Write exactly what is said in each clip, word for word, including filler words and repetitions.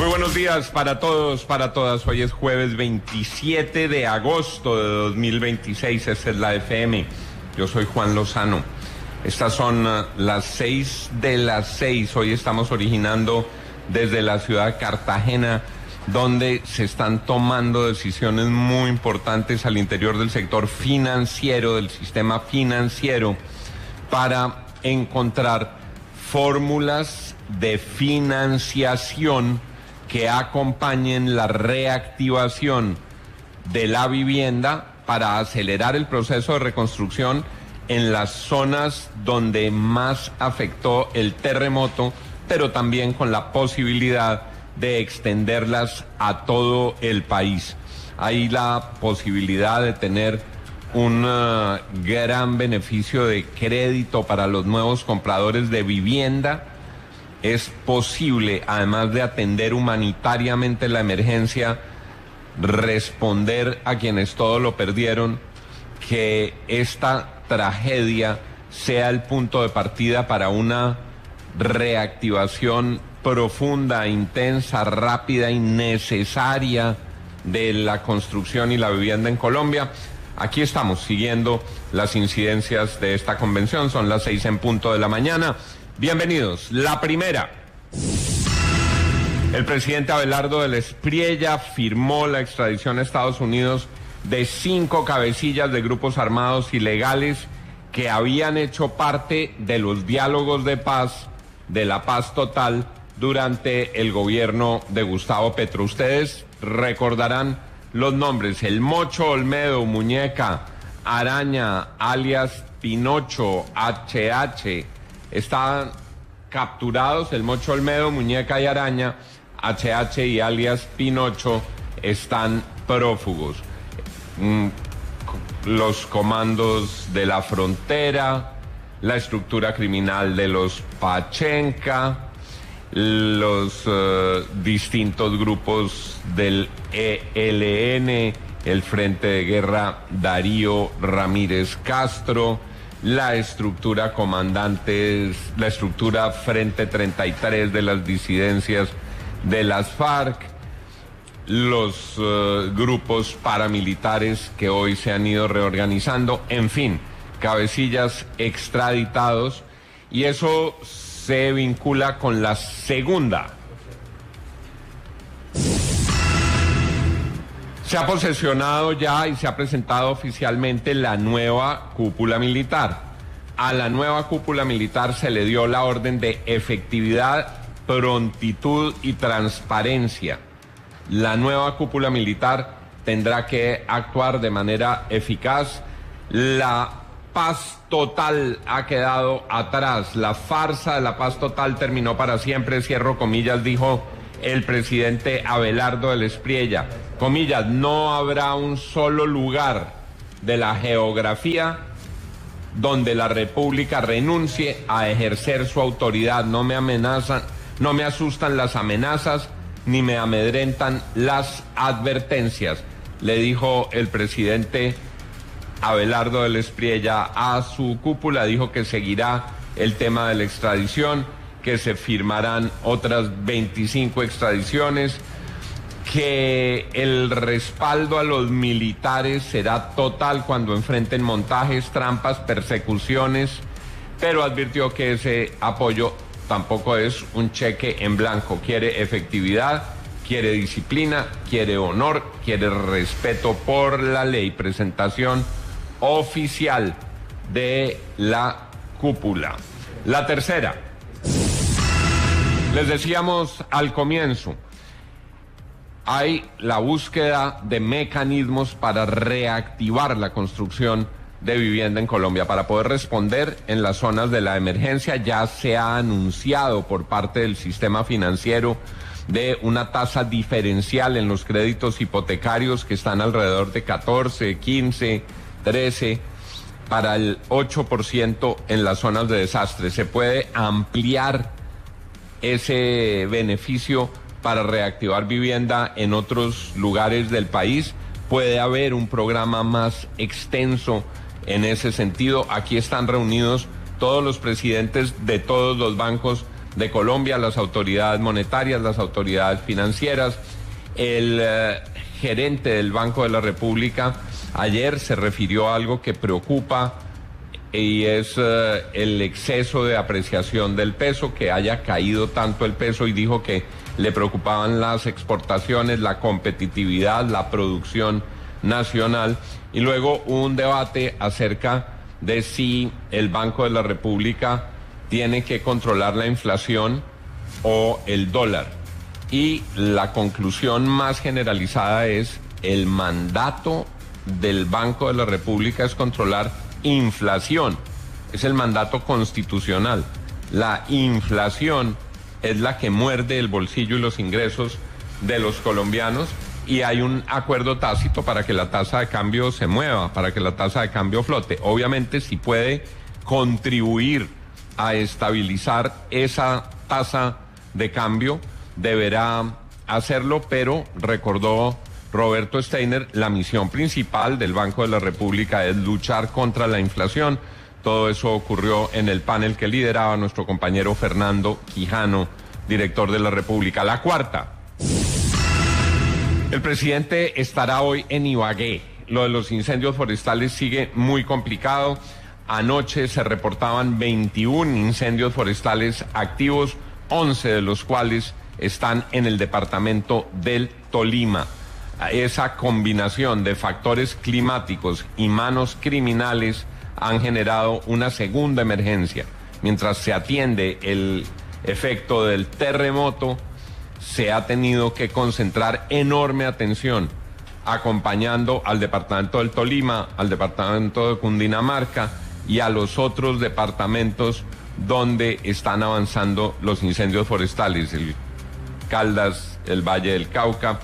Muy buenos días para todos, para todas. Hoy es jueves veintisiete de agosto de dos mil veintiséis. Esta es la F M. Yo soy Juan Lozano. Estas son uh, las seis de las seis. Hoy estamos originando desde la ciudad de Cartagena, donde se están tomando decisiones muy importantes al interior del sector financiero, del sistema financiero, para encontrar fórmulas de financiación que acompañen la reactivación de la vivienda para acelerar el proceso de reconstrucción en las zonas donde más afectó el terremoto, pero también con la posibilidad de extenderlas a todo el país. Hay la posibilidad de tener un uh, gran beneficio de crédito para los nuevos compradores de vivienda. Es posible, además de atender humanitariamente la emergencia, responder a quienes todo lo perdieron, que esta tragedia sea el punto de partida para una reactivación profunda, intensa, rápida y necesaria de la construcción y la vivienda en Colombia. Aquí estamos siguiendo las incidencias de esta convención. Son las seis en punto de la mañana. Bienvenidos. La primera. El presidente Abelardo del Espriella firmó la extradición a Estados Unidos de cinco cabecillas de grupos armados ilegales que habían hecho parte de los diálogos de paz, de la paz total, durante el gobierno de Gustavo Petro. Ustedes recordarán los nombres: el Mocho Olmedo, Muñeca, Araña, alias Pinocho, H H, estaban capturados. El Mocho Olmedo, Muñeca y Araña, H H y alias Pinocho están prófugos. Los comandos de la frontera, la estructura criminal de los Pachenca, los uh, distintos grupos del E L N, el Frente de Guerra Darío Ramírez Castro, la estructura comandantes, la estructura Frente treinta y tres de las disidencias de las FARC, los uh, grupos paramilitares que hoy se han ido reorganizando, en fin, cabecillas extraditados, y eso se vincula con la segunda. Se ha posesionado ya y se ha presentado oficialmente la nueva cúpula militar. A la nueva cúpula militar se le dio la orden de efectividad, prontitud y transparencia. La nueva cúpula militar tendrá que actuar de manera eficaz. La paz total ha quedado atrás. La farsa de la paz total terminó para siempre, cierro comillas, dijo el presidente Abelardo del Espriella. Comillas, no habrá un solo lugar de la geografía donde la República renuncie a ejercer su autoridad. No me amenazan, no me asustan las amenazas, ni me amedrentan las advertencias, le dijo el presidente Abelardo del Espriella a su cúpula. Dijo que seguirá el tema de la extradición, que se firmarán otras veinticinco extradiciones, que el respaldo a los militares será total cuando enfrenten montajes, trampas, persecuciones, pero advirtió que ese apoyo tampoco es un cheque en blanco. Quiere efectividad, quiere disciplina, quiere honor, quiere respeto por la ley. Presentación oficial de la cúpula. La tercera. Les decíamos al comienzo, hay la búsqueda de mecanismos para reactivar la construcción de vivienda en Colombia, para poder responder en las zonas de la emergencia. Ya se ha anunciado por parte del sistema financiero de una tasa diferencial en los créditos hipotecarios que están alrededor de catorce, quince, trece, para el ocho por ciento en las zonas de desastre. Se puede ampliar ese beneficio para reactivar vivienda en otros lugares del país. Puede haber un programa más extenso en ese sentido. Aquí están reunidos todos los presidentes de todos los bancos de Colombia, las autoridades monetarias, las autoridades financieras. El eh, gerente del Banco de la República ayer se refirió a algo que preocupa y es eh, el exceso de apreciación del peso, que haya caído tanto el peso, y dijo que le preocupaban las exportaciones, la competitividad, la producción nacional, y luego un debate acerca de si el Banco de la República tiene que controlar la inflación o el dólar. Y la conclusión más generalizada es: el mandato del Banco de la República es controlar inflación, es el mandato constitucional. La inflación es la que muerde el bolsillo y los ingresos de los colombianos, y hay un acuerdo tácito para que la tasa de cambio se mueva, para que la tasa de cambio flote. Obviamente, si puede contribuir a estabilizar esa tasa de cambio, deberá hacerlo, pero recordó Roberto Steiner, la misión principal del Banco de la República es luchar contra la inflación. Todo eso ocurrió en el panel que lideraba nuestro compañero Fernando Quijano, director de la República. La cuarta: el presidente estará hoy en Ibagué. Lo de los incendios forestales sigue muy complicado. Anoche se reportaban veintiún incendios forestales activos, once de los cuales están en el departamento del Tolima. Esa combinación de factores climáticos y manos criminales han generado una segunda emergencia. Mientras se atiende el efecto del terremoto, se ha tenido que concentrar enorme atención acompañando al departamento del Tolima, al departamento de Cundinamarca y a los otros departamentos donde están avanzando los incendios forestales, el Caldas, el Valle del Cauca.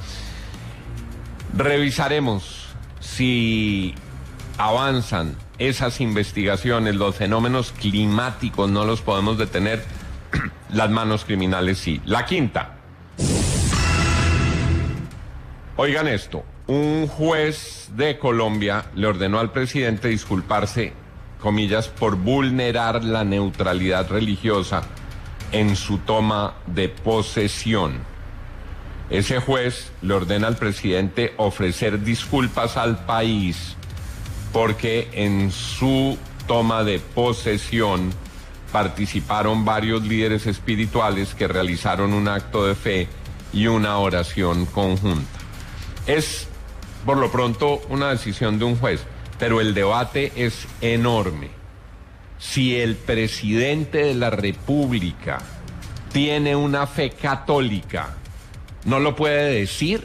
Revisaremos si avanzan esas investigaciones. Los fenómenos climáticos no los podemos detener, las manos criminales sí. La quinta: oigan esto, un juez de Colombia le ordenó al presidente disculparse, comillas, por vulnerar la neutralidad religiosa en su toma de posesión. Ese juez le ordena al presidente ofrecer disculpas al país porque en su toma de posesión participaron varios líderes espirituales que realizaron un acto de fe y una oración conjunta. Es, por lo pronto, una decisión de un juez, pero el debate es enorme. Si el presidente de la República tiene una fe católica, ¿no lo puede decir?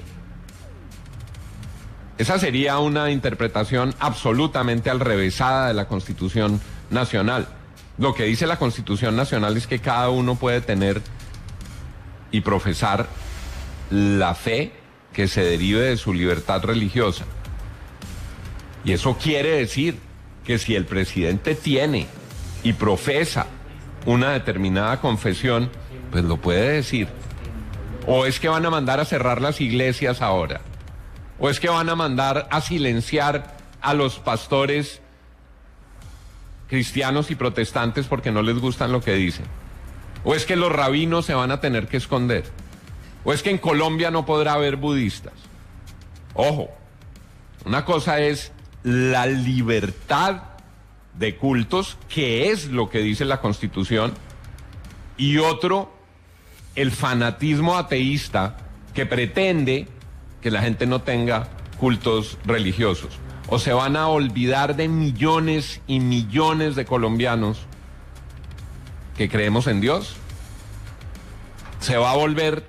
Esa sería una interpretación absolutamente alrevesada de la Constitución Nacional. Lo que dice la Constitución Nacional es que cada uno puede tener y profesar la fe que se derive de su libertad religiosa. Y eso quiere decir que si el presidente tiene y profesa una determinada confesión, pues lo puede decir. ¿O es que van a mandar a cerrar las iglesias ahora? ¿O es que van a mandar a silenciar a los pastores cristianos y protestantes porque no les gustan lo que dicen? ¿O es que los rabinos se van a tener que esconder? ¿O es que en Colombia no podrá haber budistas? Ojo, una cosa es la libertad de cultos, que es lo que dice la Constitución, y otro, el fanatismo ateísta que pretende que la gente no tenga cultos religiosos. O se van a olvidar de millones y millones de colombianos que creemos en Dios. Se va a volver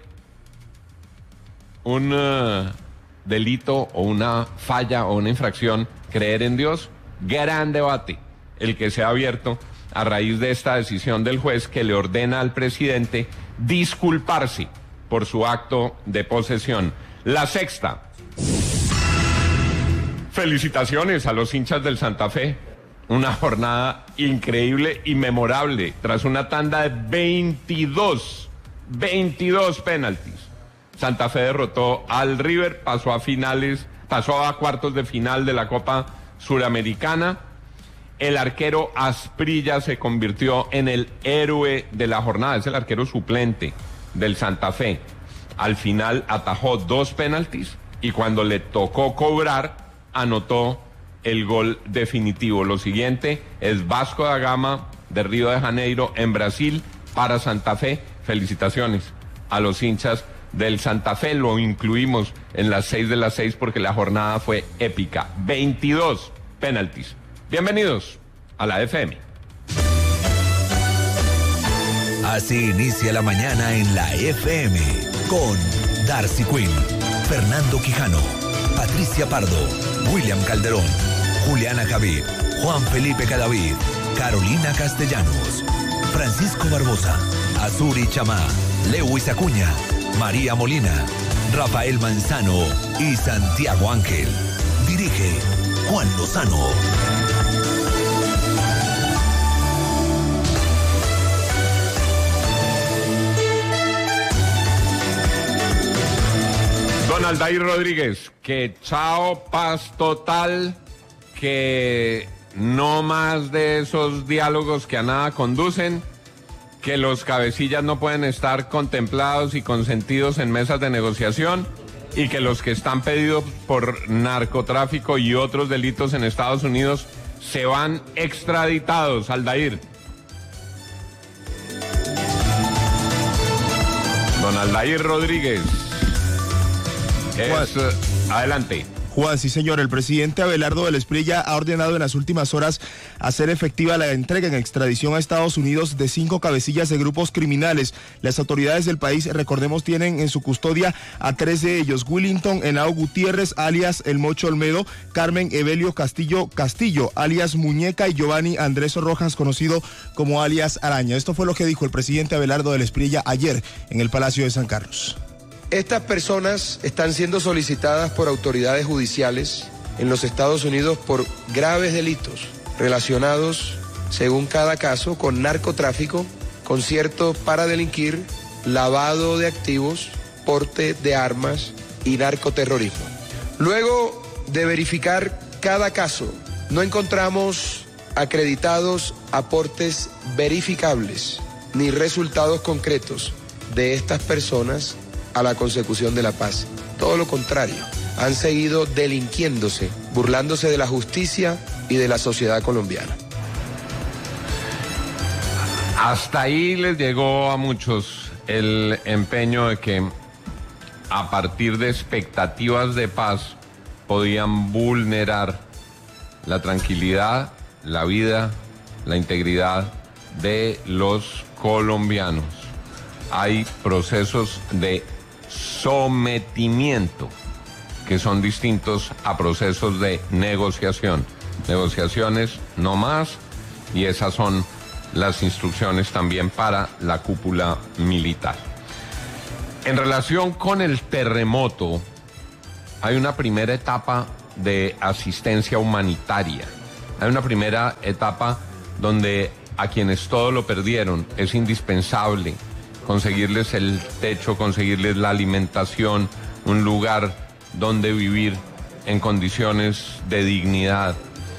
un uh, delito o una falla o una infracción creer en Dios. Gran debate el que se ha abierto a raíz de esta decisión del juez que le ordena al presidente disculparse por su acto de posesión. La sexta: felicitaciones a los hinchas del Santa Fe. Una jornada increíble y memorable tras una tanda de veintidós, veintidós penaltis. Santa Fe derrotó al River, pasó a finales, pasó a cuartos de final de la Copa Suramericana El arquero Asprilla se convirtió en el héroe de la jornada, es el arquero suplente del Santa Fe. Al final atajó dos penaltis y cuando le tocó cobrar, anotó el gol definitivo. Lo siguiente es Vasco da Gama de Río de Janeiro en Brasil para Santa Fe. Felicitaciones a los hinchas del Santa Fe, lo incluimos en las seis de las seis porque la jornada fue épica. veintidós penaltis. Bienvenidos a la F M. Así inicia la mañana en la F M con Darcy Quinn, Fernando Quijano, Patricia Pardo, William Calderón, Juliana Javid, Juan Felipe Cadavid, Carolina Castellanos, Francisco Barbosa, Azuri Chamá, Lewis Acuña, María Molina, Rafael Manzano y Santiago Ángel. Dirige Juan Lozano. Don Aldair Rodríguez, que chao, paz total, que no más de esos diálogos que a nada conducen, que los cabecillas no pueden estar contemplados y consentidos en mesas de negociación y que los que están pedidos por narcotráfico y otros delitos en Estados Unidos se van extraditados. Aldair. Don Aldair Rodríguez. Es, uh, adelante. Juan, sí señor, el presidente Abelardo del Esprilla ha ordenado en las últimas horas hacer efectiva la entrega en extradición a Estados Unidos de cinco cabecillas de grupos criminales. Las autoridades del país, recordemos, tienen en su custodia a tres de ellos: Willington Henao Gutiérrez, alias El Mocho Olmedo; Carmen Evelio Castillo Castillo, alias Muñeca; y Giovanni Andrés Rojas, conocido como alias Araña. Esto fue lo que dijo el presidente Abelardo del Esprilla ayer en el Palacio de San Carlos. Estas personas están siendo solicitadas por autoridades judiciales en los Estados Unidos por graves delitos relacionados, según cada caso, con narcotráfico, concierto para delinquir, lavado de activos, porte de armas y narcoterrorismo. Luego de verificar cada caso, no encontramos acreditados aportes verificables ni resultados concretos de estas personas a la consecución de la paz. Todo lo contrario, han seguido delinquiéndose, burlándose de la justicia y de la sociedad colombiana. Hasta ahí les llegó a muchos el empeño de que a partir de expectativas de paz podían vulnerar la tranquilidad, la vida, la integridad de los colombianos. Hay procesos de sometimiento que son distintos a procesos de negociación. Negociaciones no más, y esas son las instrucciones también para la cúpula militar. En relación con el terremoto, hay una primera etapa de asistencia humanitaria. Hay una primera etapa donde a quienes todo lo perdieron es indispensable conseguirles el techo, conseguirles la alimentación, un lugar donde vivir en condiciones de dignidad.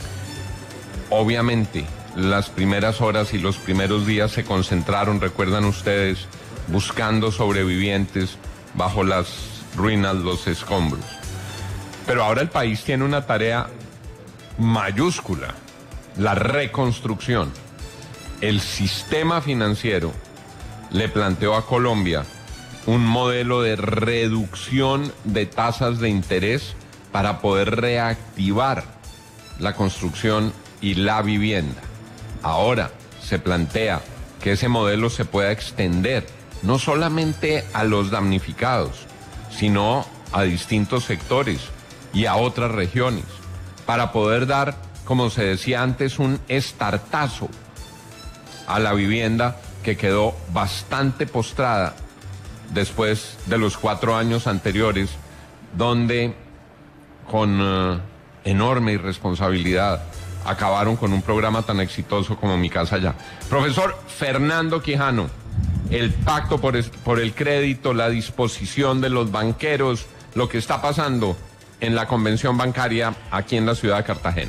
Obviamente, las primeras horas y los primeros días se concentraron, recuerdan ustedes, buscando sobrevivientes bajo las ruinas, los escombros. Pero ahora el país tiene una tarea mayúscula: la reconstrucción. El sistema financiero le planteó a Colombia un modelo de reducción de tasas de interés para poder reactivar la construcción y la vivienda. Ahora se plantea que ese modelo se pueda extender no solamente a los damnificados, sino a distintos sectores y a otras regiones, para poder dar, como se decía antes, un estartazo a la vivienda que quedó bastante postrada después de los cuatro años anteriores, donde con uh, enorme irresponsabilidad acabaron con un programa tan exitoso como Mi Casa Ya. Profesor Fernando Quijano, el pacto por, es, por el crédito, la disposición de los banqueros, lo que está pasando en la convención bancaria aquí en la ciudad de Cartagena.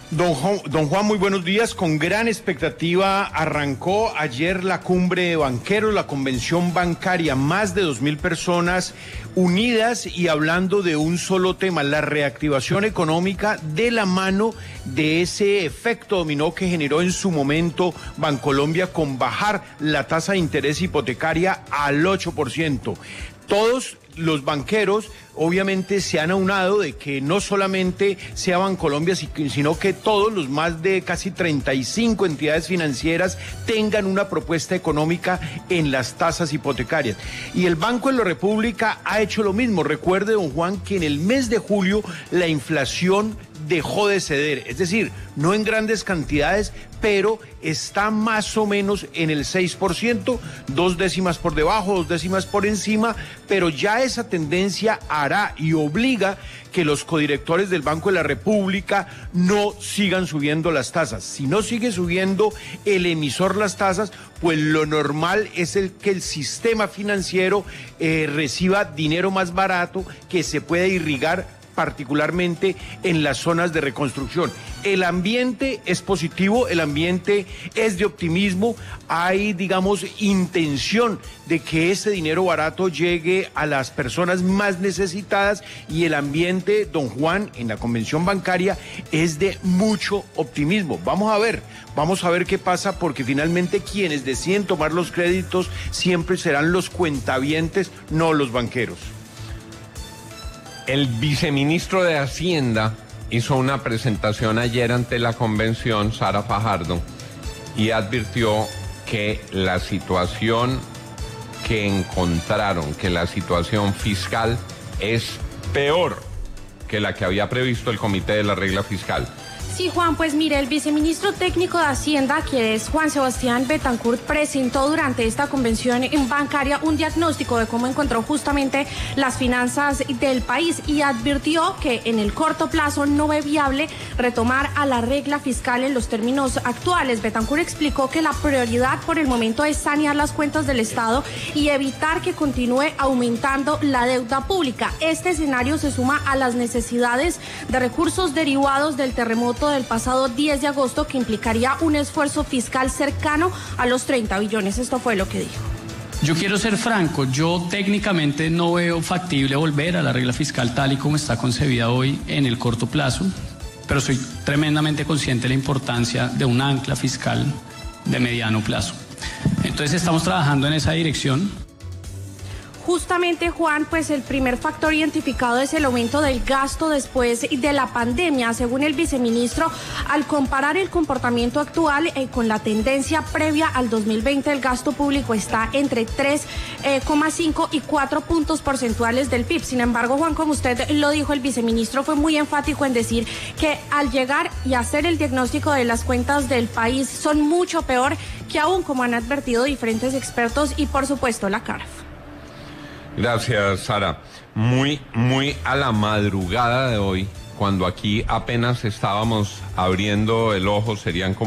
Don Juan, don Juan, muy buenos días. Con gran expectativa arrancó ayer la cumbre de banqueros, la convención bancaria, más de dos mil personas unidas y hablando de un solo tema, la reactivación económica de la mano de ese efecto dominó que generó en su momento Bancolombia con bajar la tasa de interés hipotecaria al ocho por ciento. Todos los banqueros obviamente se han aunado de que no solamente sea Bancolombia, sino que todos los más de casi treinta y cinco entidades financieras tengan una propuesta económica en las tasas hipotecarias. Y el Banco de la República ha hecho lo mismo. Recuerde, don Juan, que en el mes de julio la inflación dejó de ceder, es decir, no en grandes cantidades, pero está más o menos en el seis por ciento, dos décimas por debajo, dos décimas por encima, pero ya esa tendencia hará y obliga que los codirectores del Banco de la República no sigan subiendo las tasas. Si no sigue subiendo el emisor las tasas, pues lo normal es el que el sistema financiero eh, reciba dinero más barato que se pueda irrigar particularmente en las zonas de reconstrucción. El ambiente es positivo, el ambiente es de optimismo, hay, digamos, intención de que ese dinero barato llegue a las personas más necesitadas y el ambiente, don Juan, en la convención bancaria es de mucho optimismo. Vamos a ver, vamos a ver qué pasa porque finalmente quienes deciden tomar los créditos siempre serán los cuentavientes, no los banqueros. El viceministro de Hacienda hizo una presentación ayer ante la convención, Sara Fajardo, y advirtió que la situación que encontraron, que la situación fiscal es peor que la que había previsto el Comité de la Regla Fiscal. Sí, Juan, pues mire, el viceministro técnico de Hacienda, que es Juan Sebastián Betancourt, presentó durante esta convención bancaria un diagnóstico de cómo encontró justamente las finanzas del país y advirtió que en el corto plazo no ve viable retomar a la regla fiscal en los términos actuales. Betancourt explicó que la prioridad por el momento es sanear las cuentas del Estado y evitar que continúe aumentando la deuda pública. Este escenario se suma a las necesidades de recursos derivados del terremoto del pasado diez de agosto que implicaría un esfuerzo fiscal cercano a los treinta billones. Esto fue lo que dijo. Yo quiero ser franco, yo técnicamente no veo factible volver a la regla fiscal tal y como está concebida hoy en el corto plazo, pero soy tremendamente consciente de la importancia de un ancla fiscal de mediano plazo. Entonces estamos trabajando en esa dirección. Justamente, Juan, pues el primer factor identificado es el aumento del gasto después de la pandemia. Según el viceministro, al comparar el comportamiento actual eh, con la tendencia previa al dos mil veinte, el gasto público está entre tres coma cinco y cuatro puntos porcentuales del P I B. Sin embargo, Juan, como usted lo dijo, el viceministro fue muy enfático en decir que al llegar y hacer el diagnóstico de las cuentas del país son mucho peor que aún, como han advertido diferentes expertos y, por supuesto, la C A R F. Gracias, Sara. Muy, muy a la madrugada de hoy, cuando aquí apenas estábamos abriendo el ojo, serían como